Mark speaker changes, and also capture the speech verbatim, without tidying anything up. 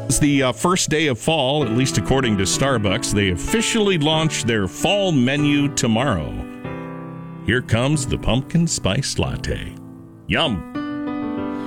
Speaker 1: It's the uh, first day of fall, at least according to Starbucks. They officially launch their fall menu tomorrow. Here comes the pumpkin spice latte. Yum.